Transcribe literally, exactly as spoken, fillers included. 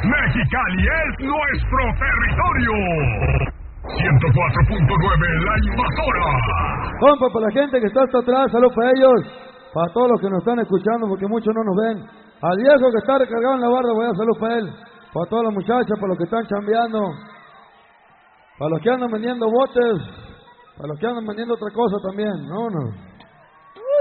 Mexicali es nuestro territorio. ciento cuatro punto nueve La Invasora. Compa, para la gente que está hasta atrás, saludos para ellos. Para todos los que nos están escuchando, porque muchos no nos ven. Al viejo que está recargado en la barra, voy a salud para él. Para todas las muchachas, para los que están chambeando. Para los que andan vendiendo botes. Para los que andan vendiendo otra cosa también. No, no.